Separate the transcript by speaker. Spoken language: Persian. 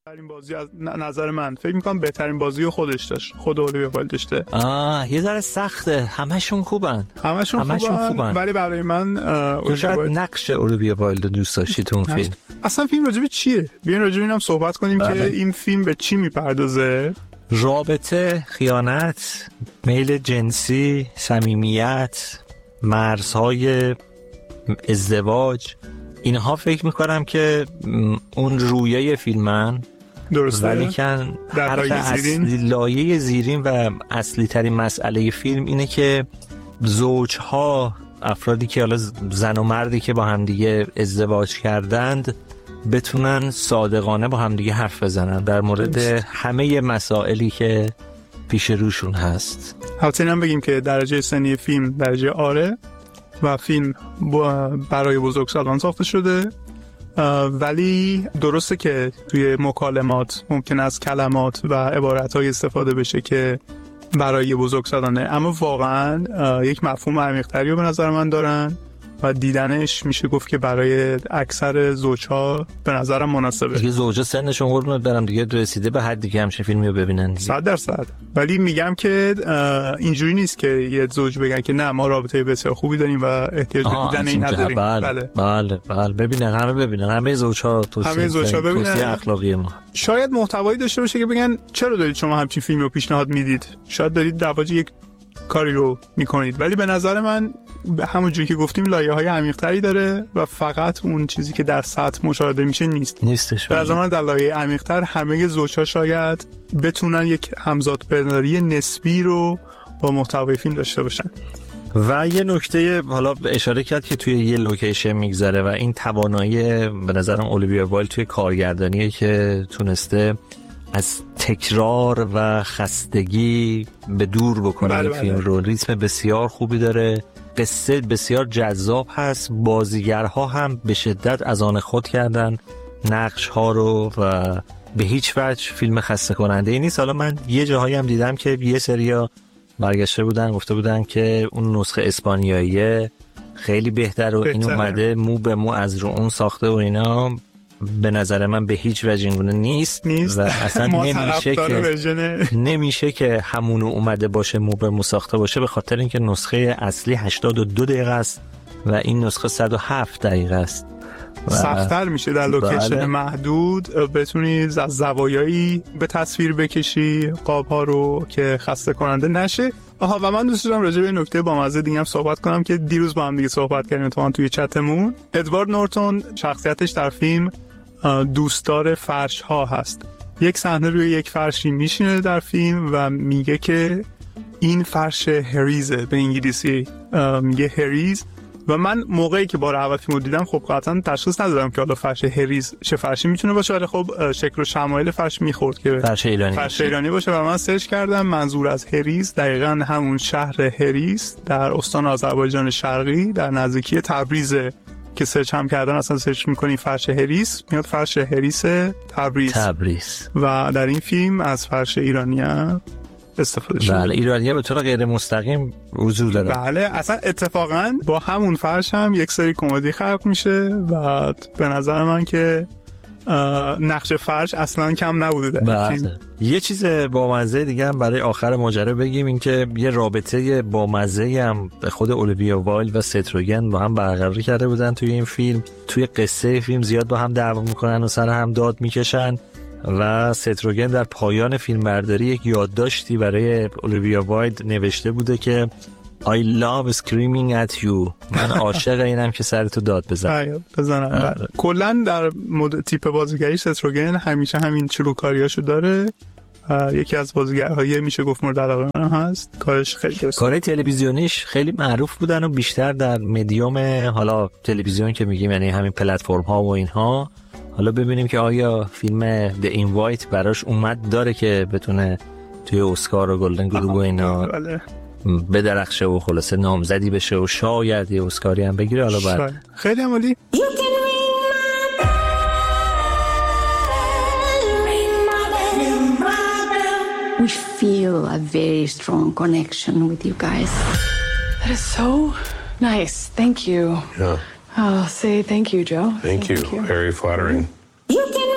Speaker 1: بهترین بازی از نظر من فکر میکنم بهترین بازی خودش داشت، خود الیویا وایلد داشته.
Speaker 2: یه ذره سخته، همشون خوبن
Speaker 1: ولی برای من
Speaker 2: شاید نقش الیویا وایلد رو دوست داشتی تو اون فیلم.
Speaker 1: اصلا فیلم راجع به چیه؟ بیاین راجع به اینم صحبت کنیم که این فیلم به چی میپردازه.
Speaker 2: رابطه، خیانت، میل جنسی، صمیمیت، مرزهای ازدواج، اینها فکر میکنم که اون رویه فیلمن.
Speaker 1: درسته.
Speaker 2: ولی کن لایه زیرین و اصلی ترین مسئله فیلم اینه که زوجها، افرادی که حالا زن و مردی که با همدیگه ازدواج کردند، بتونن صادقانه با همدیگه حرف بزنن در مورد همه مسائلی که پیش روشون هست.
Speaker 1: البته اینم بگیم که درجه سنی فیلم درجه آره و فیلم برای بزرگسالان ساخته شده، ولی درسته که توی مکالمات ممکن است کلمات و عبارت‌های استفاده بشه که برای بزرگسالانه، اما واقعا یک مفهوم عمیق‌تری رو به نظر من دارن و دیدنش میشه گفت که برای اکثر زوجها به نظرم مناسبه.
Speaker 2: دیگه زوجا سنشون قربونت برم دیگه رسیده به حدی که همچین فیلمی رو ببینن
Speaker 1: 100%. ولی میگم که اینجوری نیست که یه زوج بگن که نه ما رابطه بسیار خوبی داریم و احتیاج به دیدن این نداریم.
Speaker 2: بله ببینن همه زوجها
Speaker 1: ببینن
Speaker 2: اخلاقی ما.
Speaker 1: شاید محتوایی داشته باشه که بگن چرا دارید شما همچین فیلمی رو پیشنهاد میدید، شاید دارید در واقع یک کاری رو میکنید، ولی به نظر من همونجوری که گفتیم لایه‌های عمیق‌تری داره و فقط اون چیزی که در سطح مشاهده میشه نیستش. به نظر من در لایه عمیق‌تر همه زوج‌ها شاید بتونن یک همزادپنداری نسبی رو با محتوای فیلم داشته باشن.
Speaker 2: و یه نکته حالا اشاره کرد که توی یه لوکیشن میگذره و این توانایی به نظرم الیویا وایلد توی کارگردانیه که تونسته از تکرار و خستگی به دور بکنه فیلم رو. ریتم بسیار خوبی داره، قصه بسیار جذاب هست، بازیگرها هم به شدت از آن خود کردن نقش ها رو و به هیچ وجه فیلم خسته کننده ای نیست. حالا من یه جاهایی هم دیدم که یه سریا برگشته بودن گفته بودن که اون نسخه اسپانیایی خیلی بهتر و این اومده مو به مو از رو اون ساخته و اینا. به نظر من به هیچ وجه اینگونه نیست و اصلا نمیشه که همونو اومده باشه مو به مو ساخته باشه، به خاطر اینکه نسخه اصلی 82 دقیقه است و این نسخه 107 دقیقه است.
Speaker 1: سخت‌تر میشه در لوکیشن محدود بتونی از زوایایی به تصویر بکشی قاب‌ها رو که خسته کننده نشه. و من دوست دارم راجع به نکته بامزه دیگه هم صحبت کنم که دیروز با هم دیگه صحبت کردیم توی چتمون. ادوارد نورتون شخصیتش در فیلم دوستدار فرش ها هست. یک صحنه روی یک فرشی میشینه در فیلم و میگه که این فرش هریزه، به انگلیسی میگه هریز. و من موقعی که بار اول فیلمو دیدم خب قطعا تشخیص ندادم که حالا فرش هریز چه فرشی میتونه باشه، ولی خب شکل و شمایل فرش میخورد که فرش ایرانی باشه و من سرچ کردم منظور از هریز دقیقاً همون شهر هریز در استان آذربایجان شرقی در نزدیکی تبریز که سرچ هم کردن اصلا سرچ میکنی فرش هریس میاد فرش هریس تبریز و در این فیلم از فرش ایرانی هم استفاده شده.
Speaker 2: بله ایرانی‌ها به طور غیر مستقیم حضور دارن.
Speaker 1: بله اصلا اتفاقا با همون فرش هم یک سری کمدی خلق میشه و به نظر من که نقش فرش اصلا کم نبوده.
Speaker 2: بله. یه چیز بامزه دیگه هم برای آخر ماجرا بگیم، این که یه رابطه بامزه هم خود الیویا وایلد و ست روگن با هم برقرار کرده بودن توی این فیلم. توی قصه فیلم زیاد با هم دعوا میکنن و سر هم داد میکشن و ست روگن در پایان فیلم برداری یک یادداشتی برای الیویا وایلد نوشته بوده که I love screaming at you. من عاشق اینم که سرتو داد
Speaker 1: بزنم. کلا در تیپ بازیگری ست روگن همیشه همین چلوکاریاشو داره. یکی از بازیگرهای میشه گفت مورد علاقه من هست. کارش خیلی
Speaker 2: کارهای تلویزیونیش خیلی معروف بودن و بیشتر در مدیوم حالا تلویزیون که میگیم یعنی همین پلتفرم ها و اینها. حالا ببینیم که آیا فیلم The Invite براش اومد داره که بتونه توی اسکار و گلدن گلوب و اینا بدرخشه و خلاصه نامزدی بشه و شاید یه اسکاری هم بگیره. حالا بعد
Speaker 1: خیلی عالی.
Speaker 3: We feel a very strong connection with you guys.
Speaker 4: That is so nice. Thank you.
Speaker 5: Yeah.
Speaker 4: I'll say thank you, Joe.
Speaker 5: Thank you. Very flattering.
Speaker 3: You can